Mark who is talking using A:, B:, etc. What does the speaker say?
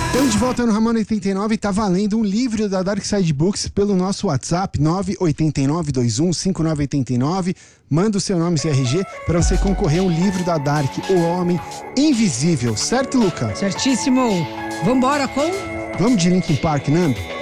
A: Estamos de volta no Ramon 89 e tá valendo um livro da Dark Side Books pelo nosso WhatsApp 989215989. Manda o seu nome e RG para você concorrer a um livro da Dark, O Homem Invisível. Certo, Luca?
B: Certíssimo. Vambora com...
A: Vamos de Linkin Park, Nando?